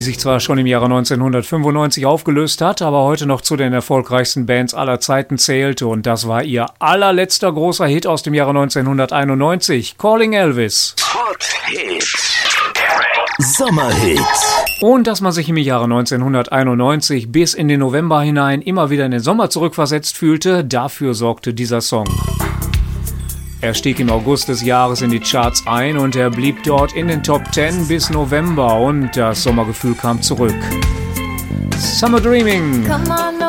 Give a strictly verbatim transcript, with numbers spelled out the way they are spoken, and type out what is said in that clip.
die sich zwar schon im Jahre neunzehnhundertfünfundneunzig aufgelöst hat, aber heute noch zu den erfolgreichsten Bands aller Zeiten zählte. Und das war ihr allerletzter großer Hit aus dem Jahre neunzehnhunderteinundneunzig, Calling Elvis. Hot Hits. Sommerhits. Und dass man sich im Jahre neunzehnhunderteinundneunzig bis in den November hinein immer wieder in den Sommer zurückversetzt fühlte, dafür sorgte dieser Song. Er stieg im August des Jahres in die Charts ein und er blieb dort in den Top zehn bis November und das Sommergefühl kam zurück. Summer Dreaming. Come on